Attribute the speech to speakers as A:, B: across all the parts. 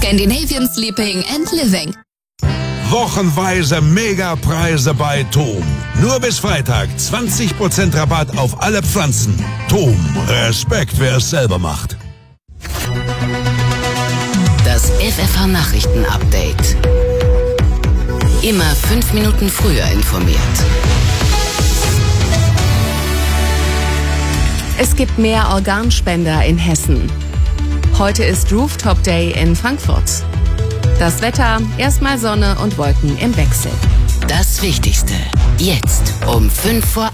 A: Scandinavian Sleeping and Living.
B: Wochenweise Megapreise bei TOM. Nur bis Freitag 20% Rabatt auf alle Pflanzen. TOM, Respekt, wer es selber macht.
C: Das FFH-Nachrichten-Update. Immer 5 Minuten früher informiert.
D: Es gibt mehr Organspender in Hessen. Heute ist Rooftop Day in Frankfurt. Das Wetter, erstmal Sonne und Wolken im Wechsel.
C: Das Wichtigste, jetzt um 7:55.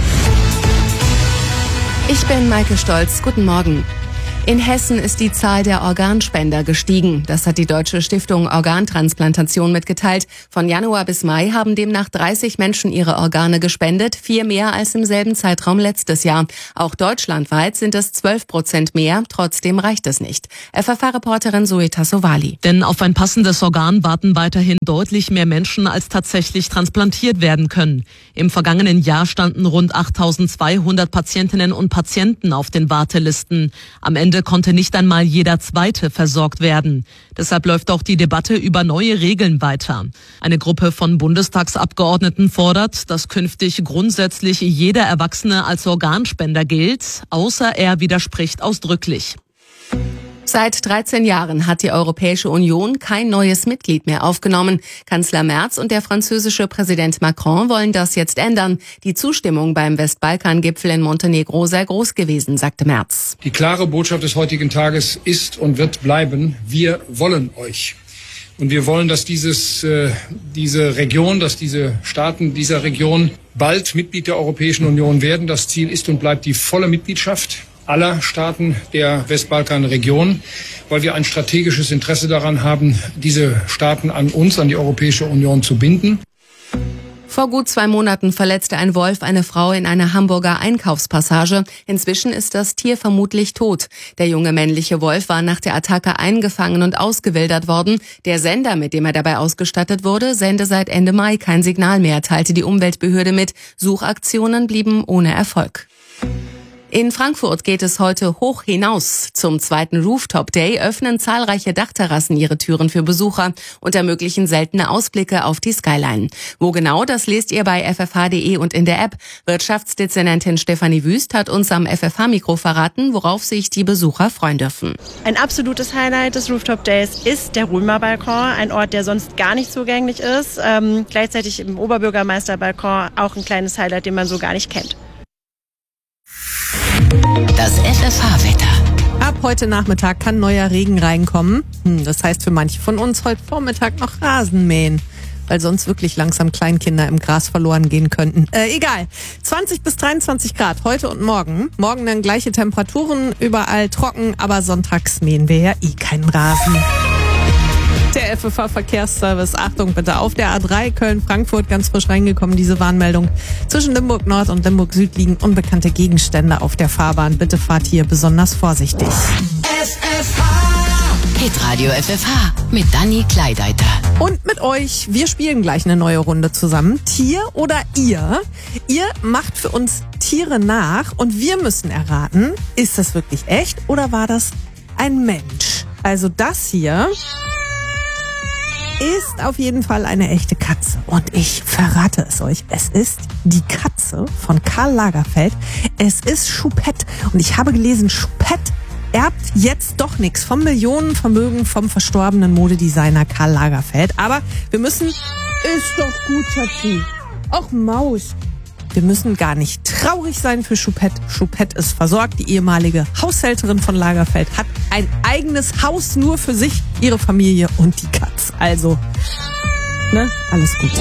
D: Ich bin Maike Stolz, guten Morgen. In Hessen ist die Zahl der Organspender gestiegen. Das hat die Deutsche Stiftung Organtransplantation mitgeteilt. Von Januar bis Mai haben demnach 30 Menschen ihre Organe gespendet, 4 mehr als im selben Zeitraum letztes Jahr. Auch deutschlandweit sind es 12% mehr, trotzdem reicht es nicht. FFH-Reporterin Zoe Tassovali.
E: Denn auf ein passendes Organ warten weiterhin deutlich mehr Menschen, als tatsächlich transplantiert werden können. Im vergangenen Jahr standen rund 8.200 Patientinnen und Patienten auf den Wartelisten. Am Ende konnte nicht einmal jeder Zweite versorgt werden. Deshalb läuft auch die Debatte über neue Regeln weiter. Eine Gruppe von Bundestagsabgeordneten fordert, dass künftig grundsätzlich jeder Erwachsene als Organspender gilt, außer er widerspricht ausdrücklich.
D: Seit 13 Jahren hat die Europäische Union kein neues Mitglied mehr aufgenommen. Kanzler Merz und der französische Präsident Macron wollen das jetzt ändern. Die Zustimmung beim Westbalkan-Gipfel in Montenegro sei groß gewesen, sagte Merz.
F: Die klare Botschaft des heutigen Tages ist und wird bleiben: Wir wollen euch. Und wir wollen, dass diese Staaten dieser Region bald Mitglied der Europäischen Union werden. Das Ziel ist und bleibt die volle Mitgliedschaft aller Staaten der Westbalkanregion, weil wir ein strategisches Interesse daran haben, diese Staaten an uns, an die Europäische Union zu binden.
D: Vor gut 2 Monaten verletzte ein Wolf eine Frau in einer Hamburger Einkaufspassage. Inzwischen ist das Tier vermutlich tot. Der junge männliche Wolf war nach der Attacke eingefangen und ausgewildert worden. Der Sender, mit dem er dabei ausgestattet wurde, sende seit Ende Mai kein Signal mehr, teilte die Umweltbehörde mit. Suchaktionen blieben ohne Erfolg. In Frankfurt geht es heute hoch hinaus. Zum 2. Rooftop Day öffnen zahlreiche Dachterrassen ihre Türen für Besucher und ermöglichen seltene Ausblicke auf die Skyline. Wo genau, das lest ihr bei ffh.de und in der App. Wirtschaftsdezernentin Stefanie Wüst hat uns am FFH-Mikro verraten, worauf sich die Besucher freuen dürfen.
G: Ein absolutes Highlight des Rooftop Days ist der Römerbalkon, ein Ort, der sonst gar nicht zugänglich ist. Gleichzeitig im Oberbürgermeisterbalkon auch ein kleines Highlight, den man so gar nicht kennt.
C: Das FFH-Wetter.
H: Ab heute Nachmittag kann neuer Regen reinkommen. Das heißt für manche von uns heute Vormittag noch Rasen mähen, weil sonst wirklich langsam Kleinkinder im Gras verloren gehen könnten. Egal. 20 bis 23 Grad heute und morgen. Morgen dann gleiche Temperaturen, überall trocken, aber sonntags mähen wir ja keinen Rasen. Der FFH-Verkehrsservice, Achtung bitte, auf der A3 Köln-Frankfurt ganz frisch reingekommen, diese Warnmeldung. Zwischen Limburg Nord und Limburg Süd liegen unbekannte Gegenstände auf der Fahrbahn. Bitte fahrt hier besonders vorsichtig.
C: Hitradio FFH mit Dani Kleideiter.
H: Und mit euch, wir spielen gleich eine neue Runde zusammen. Tier oder ihr? Ihr macht für uns Tiere nach und wir müssen erraten, ist das wirklich echt oder war das ein Mensch? Also das hier ist auf jeden Fall eine echte Katze. Und ich verrate es euch. Es ist die Katze von Karl Lagerfeld. Es ist Choupette. Und ich habe gelesen, Choupette erbt jetzt doch nichts vom Millionenvermögen vom verstorbenen Modedesigner Karl Lagerfeld. Aber wir müssen... Ist doch gut, Schatzi. Auch Maus. Wir müssen gar nicht traurig sein für Choupette. Choupette ist versorgt. Die ehemalige Haushälterin von Lagerfeld hat ein eigenes Haus nur für sich, ihre Familie und die Katz. Also, alles gut.